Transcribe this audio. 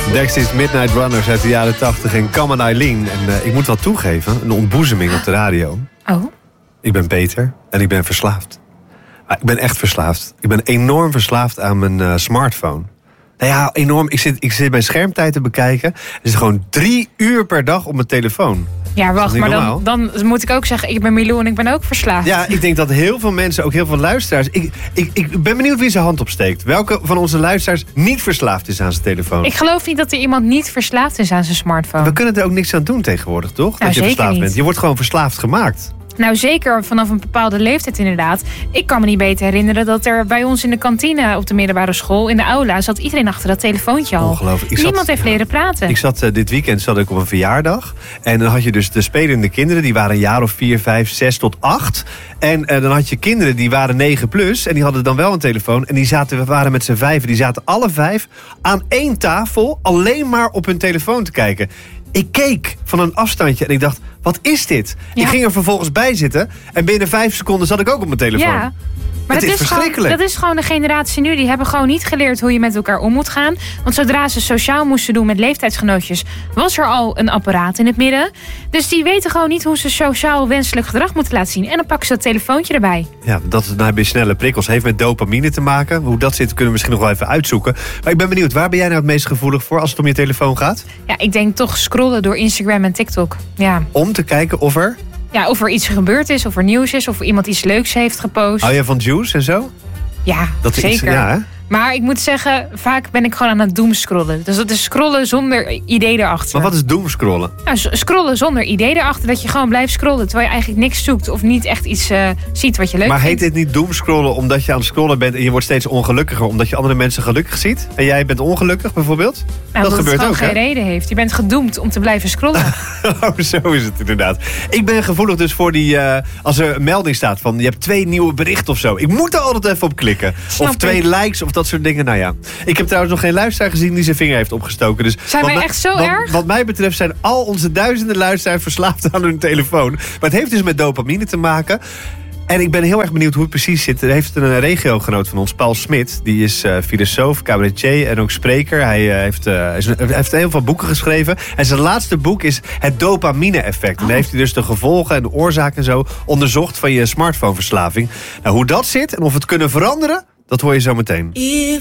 Dexys Midnight Runners uit de jaren 80 en Come on Eileen. En ik moet wel toegeven, een ontboezeming op de radio. Oh? Ik ben Peter en ik ben verslaafd. Ik ben echt verslaafd. Ik ben enorm verslaafd aan mijn smartphone. Nou ja, enorm. Ik zit mijn schermtijd te bekijken. Het is gewoon 3 uur per dag op mijn telefoon. Ja, wacht, maar dan moet ik ook zeggen, ik ben Milou en ik ben ook verslaafd. Ja, ik denk dat heel veel mensen, ook heel veel luisteraars... Ik ben benieuwd wie zijn hand opsteekt. Welke van onze luisteraars niet verslaafd is aan zijn telefoon? Ik geloof niet dat er iemand niet verslaafd is aan zijn smartphone. We kunnen er ook niks aan doen tegenwoordig, toch? Nou, dat je verslaafd niet. bent. Je wordt gewoon verslaafd gemaakt. Nou, zeker vanaf een bepaalde leeftijd inderdaad. Ik kan me niet beter herinneren dat er bij ons in de kantine op de middelbare school, in de aula, zat iedereen achter dat telefoontje al. Ongelooflijk. Niemand heeft leren praten. Ik zat dit weekend op een verjaardag. En dan had je dus de spelende kinderen, die waren een jaar of 4, 5, 6 tot 8. En dan had je kinderen die waren 9 plus. En die hadden dan wel een telefoon. En we waren met z'n 5. Die zaten alle 5 aan één tafel alleen maar op hun telefoon te kijken. Ik keek van een afstandje en ik dacht, wat is dit? Ja. Ik ging er vervolgens bij zitten en binnen 5 seconden zat ik ook op mijn telefoon. Ja. Maar het is verschrikkelijk. Dat is gewoon de generatie nu. Die hebben gewoon niet geleerd hoe je met elkaar om moet gaan. Want zodra ze sociaal moesten doen met leeftijdsgenootjes, was er al een apparaat in het midden. Dus die weten gewoon niet hoe ze sociaal wenselijk gedrag moeten laten zien. En dan pakken ze dat telefoontje erbij. Ja, dan heb je snelle prikkels. Heeft met dopamine te maken. Hoe dat zit kunnen we misschien nog wel even uitzoeken. Maar ik ben benieuwd, waar ben jij nou het meest gevoelig voor als het om je telefoon gaat? Ja, ik denk toch scrollen door Instagram en TikTok. Ja. Om te kijken of er... Ja, of er iets gebeurd is, of er nieuws is, of er iemand iets leuks heeft gepost. Hou je van juice en zo? Ja, dat zeker. Ja, hè? Maar ik moet zeggen, vaak ben ik gewoon aan het doomscrollen. Dus dat is scrollen zonder idee erachter. Maar wat is doomscrollen? Nou, scrollen zonder idee erachter. Dat je gewoon blijft scrollen, terwijl je eigenlijk niks zoekt of niet echt iets ziet wat je leuk vindt. Maar heet dit niet doomscrollen omdat je aan het scrollen bent en je wordt steeds ongelukkiger omdat je andere mensen gelukkig ziet? En jij bent ongelukkig bijvoorbeeld? Nou, dat gebeurt ook, hè? geen reden heeft. Je bent gedoemd om te blijven scrollen. Oh, zo is het inderdaad. Ik ben gevoelig dus voor die, als er een melding staat van je hebt 2 nieuwe berichten of zo. Ik moet er altijd even op klikken. Of 2 likes of dat soort dingen. Nou ja. Ik heb trouwens nog geen luisteraar gezien die zijn vinger heeft opgestoken. Dus zijn wij echt zo erg? Wat mij betreft zijn al onze duizenden luisteraars verslaafd aan hun telefoon. Maar het heeft dus met dopamine te maken. En ik ben heel erg benieuwd hoe het precies zit. Er heeft een regiogenoot van ons, Paul Smit. Die is filosoof, cabaretier en ook spreker. Hij heeft heel veel boeken geschreven. En zijn laatste boek is Het dopamine-effect. En daar heeft hij dus de gevolgen en de oorzaken en zo onderzocht van je smartphoneverslaving. Nou, hoe dat zit en of we het kunnen veranderen, dat hoor je zo meteen.